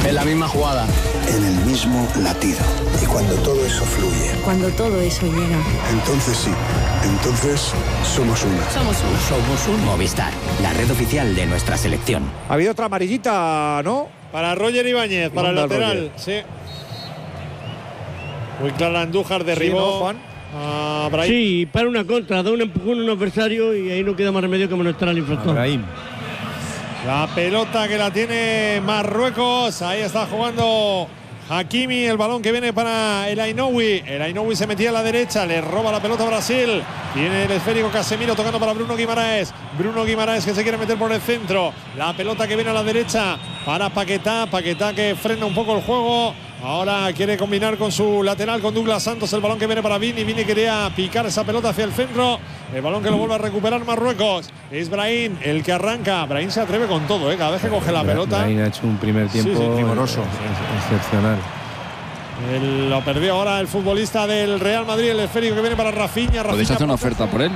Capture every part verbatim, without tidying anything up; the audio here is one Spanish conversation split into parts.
En la misma jugada. En el mismo latido. Y cuando todo eso fluye. Cuando todo eso llega. Entonces sí. Entonces somos una. Somos uno. Somos un Movistar, la red oficial de nuestra selección. Ha habido otra amarillita, ¿no? Para Roger Ibáñez, para el lateral. Roger. Sí. Muy clara, Andújar derribó. Sí, ¿no, Juan? A Brahim. Sí, para una contra, da un empujón a un adversario y ahí no queda más remedio que amonestar al infractor. La pelota que la tiene Marruecos. Ahí está jugando Hakimi. El balón que viene para el Ainoui. El Ainoui se metía a la derecha. Le roba la pelota a Brasil. Tiene el esférico Casemiro tocando para Bruno Guimaraes. Bruno Guimaraes que se quiere meter por el centro. La pelota que viene a la derecha para Paquetá. Paquetá que frena un poco el juego. Ahora quiere combinar con su lateral, con Douglas Santos. El balón que viene para Vini. Vini quería picar esa pelota hacia el centro. El balón que lo vuelve a recuperar Marruecos. Es Brahim el que arranca. Brahim se atreve con todo, ¿eh? Cada vez que coge la pelota. Brahim ha hecho un primer tiempo sí, sí, primoroso. excepcional. El, lo perdió ahora el futbolista del Real Madrid. El esférico que viene para Rafinha. Rafinha ¿Podéis hacer una oferta por él?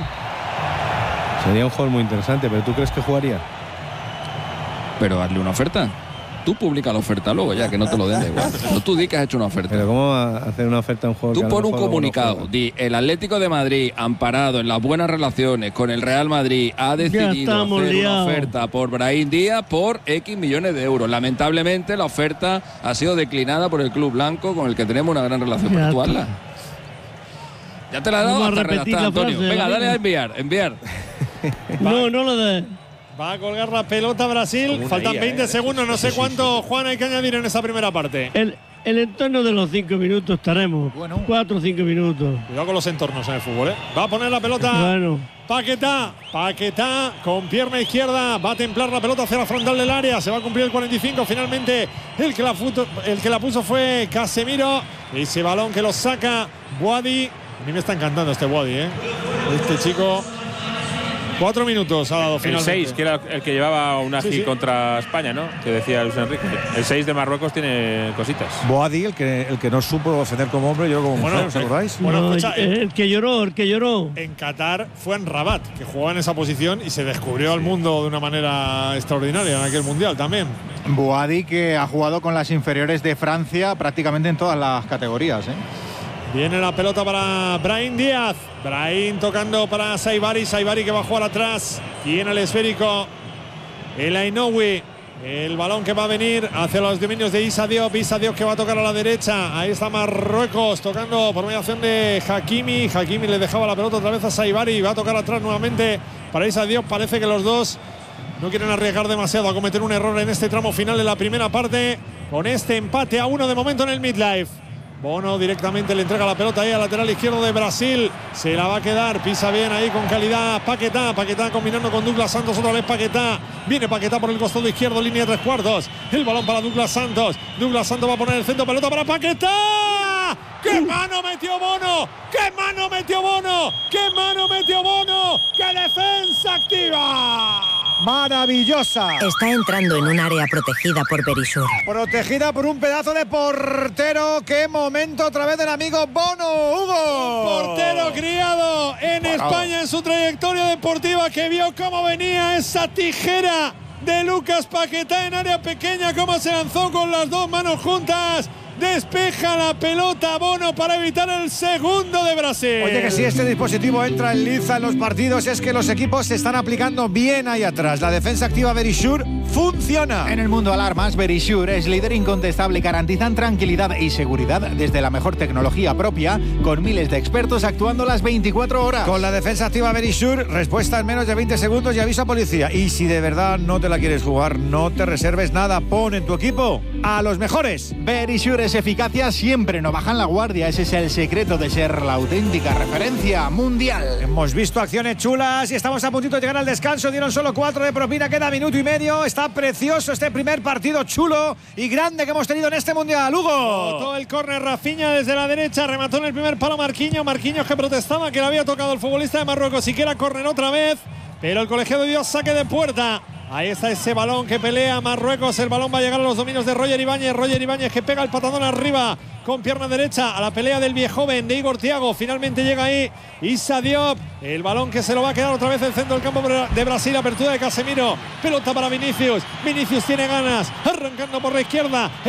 Sería un jugador muy interesante, pero ¿tú crees que jugaría? Pero hazle una oferta. Tú publica la oferta luego, ya que no te lo den, da igual. No tú di que has hecho una oferta. Pero ¿cómo va a hacer una oferta a un jugador? Tú que a lo pon un mejor comunicado. no Di, el Atlético de Madrid, amparado en las buenas relaciones con el Real Madrid, ha decidido hacer liados. una oferta por Brahim Díaz por X millones de euros. Lamentablemente, la oferta ha sido declinada por el club blanco con el que tenemos una gran relación. Pero tú hazla. Ya te la he dado hasta redactar, Antonio. Venga, dale a enviar, enviar. No, no lo des. Va a colgar la pelota Brasil. Faltan guía, veinte eh. segundos. No Sí, sé sí, cuánto, Juan, hay que añadir en esa primera parte. El, el entorno de los cinco minutos estaremos. Bueno. Cuatro o cinco minutos. Cuidado con los entornos en el fútbol, ¿eh? Va a poner la pelota. Bueno. Paquetá. Paquetá con pierna izquierda. Va a templar la pelota hacia la frontal del área. Se va a cumplir el cuarenta y cinco. Finalmente, el que la, futo, el que la puso fue Casemiro. Ese balón que lo saca Boadi. A mí me está encantando este Boadi, ¿eh? Este chico. Cuatro minutos ha dado El finalmente. seis, que era el que llevaba un ágil Sí, sí. contra España, ¿no? Que decía Luis Enrique. El seis de Marruecos tiene cositas. Boadi, el que, el que no supo defender como hombre, yo como Bueno, mujer, ¿os acordáis? Bueno, No, escucha, el, el que lloró, el que lloró. En Qatar fue en Rabat, que jugaba en esa posición y se descubrió al mundo de una manera extraordinaria en aquel mundial también. Boadi, que ha jugado con las inferiores de Francia prácticamente en todas las categorías, ¿eh? Viene la pelota para Brahim Díaz. Brahim tocando para Saibari. Saibari que va a jugar atrás. Tiene el esférico el Ainoui. El balón que va a venir hacia los dominios de Issa Diop. Issa Diop que va a tocar a la derecha. Ahí está Marruecos tocando por mediación de Hakimi. Hakimi le dejaba la pelota otra vez a Saibari. Va a tocar atrás nuevamente para Issa Diop. Parece que los dos no quieren arriesgar demasiado a cometer un error en este tramo final de la primera parte. Con este empate a uno de momento en el midlife. Bono directamente le entrega la pelota ahí al lateral izquierdo de Brasil. Se la va a quedar, pisa bien ahí con calidad Paquetá. Paquetá combinando con Douglas Santos, otra vez Paquetá. Viene Paquetá por el costado izquierdo, línea de tres cuartos. El balón para Douglas Santos. Douglas Santos va a poner el centro, pelota para Paquetá. ¡Qué mano metió Bono! ¡Qué mano metió Bono! ¡Qué mano metió Bono! ¡Qué defensa activa! ¡Maravillosa! Está entrando en un área protegida por Verisur. Protegida por un pedazo de portero. ¡Qué momento otra vez del amigo Bono, Hugo! Un portero criado en Bueno. España en su trayectoria deportiva, que vio cómo venía esa tijera de Lucas Paquetá en área pequeña, cómo se lanzó con las dos manos juntas. Despeja la pelota Bono para evitar el segundo de Brasil. Oye, que si este dispositivo entra en liza en los partidos es que los equipos se están aplicando bien ahí atrás. La defensa activa Verisur funciona. En el mundo alarmas, Verisur es líder incontestable y garantizan tranquilidad y seguridad desde la mejor tecnología propia, con miles de expertos actuando las veinticuatro horas. Con la defensa activa Verisur, respuesta en menos de veinte segundos y aviso a policía. Y si de verdad no te la quieres jugar, no te reserves nada. Pon en tu equipo a los mejores. Verisur es eficacia, siempre no bajan la guardia. Ese es el secreto de ser la auténtica referencia mundial. Hemos visto acciones chulas y estamos a puntito de llegar al descanso. Dieron solo cuatro de propina, queda minuto y medio. Está precioso este primer partido chulo y grande que hemos tenido en este mundial. Hugo. Todo el córner, Rafinha desde la derecha, remató en el primer palo Marquinhos. Marquinhos que protestaba que le había tocado el futbolista de Marruecos y que era córner otra vez, pero el colegiado dio saque de puerta. Ahí está ese balón que pelea Marruecos. El balón va a llegar a los dominios de Roger Ibáñez. Roger Ibáñez que pega el patadón arriba con pierna derecha a la pelea del viejoven de Igor Thiago. Finalmente llega ahí Issa Diop. El balón que se lo va a quedar otra vez el centro del campo de Brasil. Apertura de Casemiro. Pelota para Vinicius. Vinicius tiene ganas. Arrancando por la izquierda.